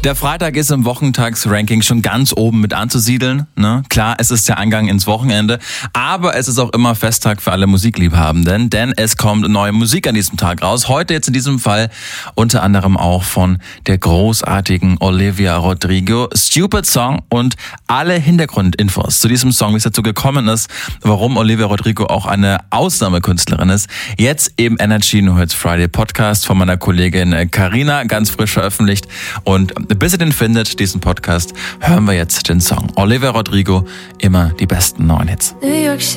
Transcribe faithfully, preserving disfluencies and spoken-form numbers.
Der Freitag ist im Wochentagsranking schon ganz oben mit anzusiedeln. Ne? Klar, es ist der Eingang ins Wochenende, aber es ist auch immer Festtag für alle Musikliebhabenden, denn es kommt neue Musik an diesem Tag raus. Heute jetzt in diesem Fall unter anderem auch von der großartigen Olivia Rodrigo. Stupid Song und alle Hintergrundinfos zu diesem Song, wie es dazu gekommen ist, warum Olivia Rodrigo auch eine Ausnahmekünstlerin ist. Jetzt im Energy No Hits Friday Podcast von meiner Kollegin Carina, ganz frisch veröffentlicht. Und bis ihr den findet, diesen Podcast, hören wir jetzt den Song Olivia Rodrigo, immer die besten neuen Hits.